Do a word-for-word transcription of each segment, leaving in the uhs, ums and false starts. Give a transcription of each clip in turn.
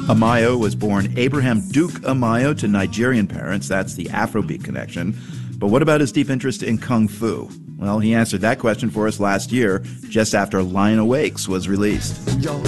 Amayo was born Abraham Duke Amayo to Nigerian parents. That's the Afrobeat connection. But what about his deep interest in Kung Fu? Well, he answered that question for us last year, just after Lion Awakes was released.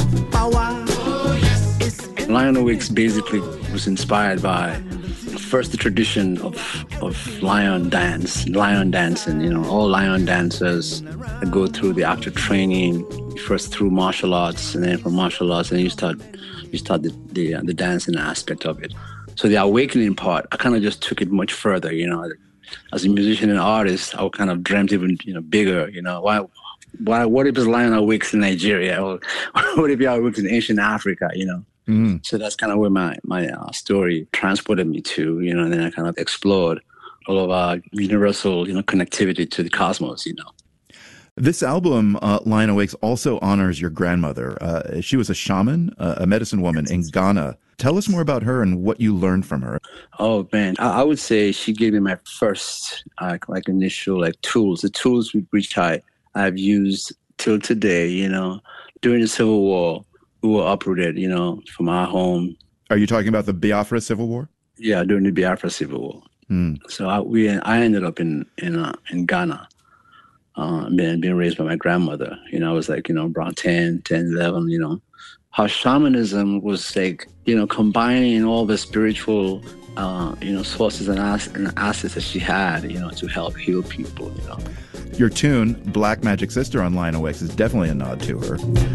Lion Awakes basically was inspired by first the tradition of of lion dance, lion dancing. You know, all lion dancers go through the actor training first through martial arts, and then from martial arts, and then you start you start the the, uh, the dancing aspect of it. So the awakening part, I kind of just took it much further. You know, as a musician and artist, I kind of dreamt even you know bigger. You know, why why what if it's Lion Awakes in Nigeria, or what if it awakes in ancient Africa? You know. Mm. So that's kind of where my my uh, story transported me to, you know, and then I kind of explored all of our universal, you know, connectivity to the cosmos, you know. This album, uh, Lion Awakes, also honors your grandmother. Uh, she was a shaman, uh, a medicine woman in Ghana. Tell us more about her and what you learned from her. Oh, man, I, I would say she gave me my first, uh, like, initial, like, tools, the tools which I, I've used till today, you know, during the Civil War. We were uprooted, you know, from our home. Are you talking about the Biafra Civil War? Yeah, during the Biafra Civil War. Mm. So I, we, I ended up in in uh, in Ghana, uh, being, being raised by my grandmother. You know, I was like, you know, around ten, ten, eleven, you know. How shamanism was like, you know, combining all the spiritual, uh, you know, sources and, as- and assets that she had, you know, to help heal people, you know. Your tune, Black Magic Sister on Lion Awakes, is definitely a nod to her.